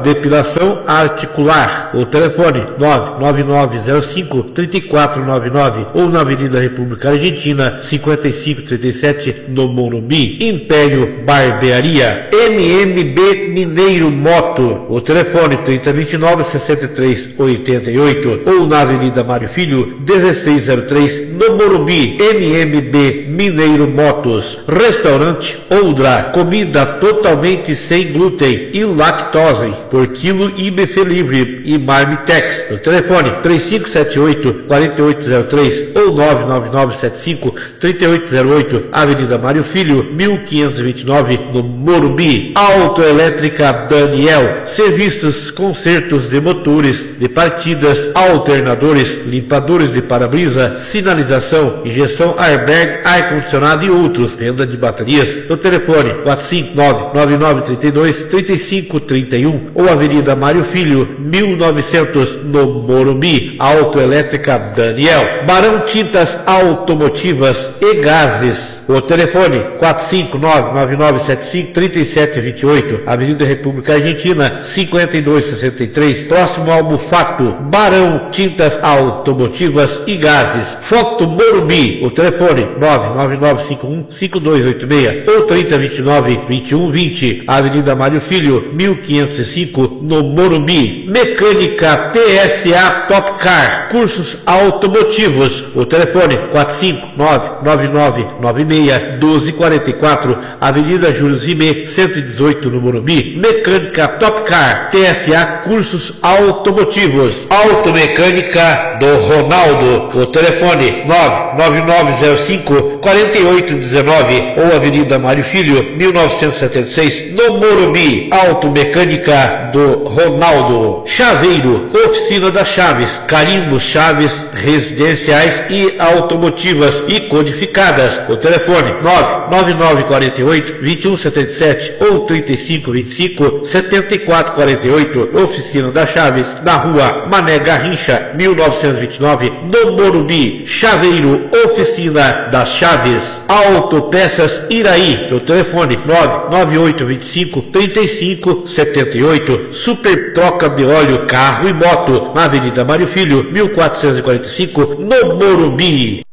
depilação articular. O telefone 99905-3499 ou na Avenida República Argentina 5537 no Morumbi. Império Barbearia. MMB Mineiro Moto. O telefone 3029-6388 ou na Avenida Mário Filho 1603 no Morumbi. MMB Mineiro Motos. Restaurante Oldra. Comida totalmente sem glúten e lactose por quilo e buffet livre e Marmitex. O telefone 3578-4803 ou 99975-3808 Avenida Mário Filho 1529 no Morumbi. Autoelétrica Daniel. Serviços, consertos de motores, de partidas, alternadores, limpadores de para-brisa, sinalização, injeção airbag, ar-condicionado e outros. Venda de baterias. O telefone 459-9932-3531 ou Avenida Mário Filho 1900 no Morumbi. Autoelétrica Daniel. Barão Tintas Automotivas e Gases. O telefone 459-9975-3728, Avenida República Argentina 5263, próximo ao Mufato. Barão Tintas Automotivas e Gases. Foto Morumbi. O telefone 99951-5286 ou 3029-2120, Avenida Mário Filho 1505 no Morumbi. Mecânica TSA Top Car. Cursos automotivos. O telefone 459-9996-1244, Avenida Júlio Zimé 118 no Morumbi. Mecânica Top Car TSA Cursos automotivos. Automecânica do Ronaldo. O telefone 99905-4819 ou Avenida Mário Filho 1976 no Morumbi. Automecânica do Ronaldo. Chaveiro. Oficina das Chaves. Carimbos, chaves residenciais e automotivas e codificadas. O telefone 99948-2177 ou 3525-7448. Oficina das Chaves, na Rua Mané Garrincha 1929 no Morumbi. Chaveiro. Oficina das Chaves. Autopeças Iraí. O telefone 99825-3578. Super troca de óleo, carro e moto, na Avenida Mário Filho 1445 no Morumbi.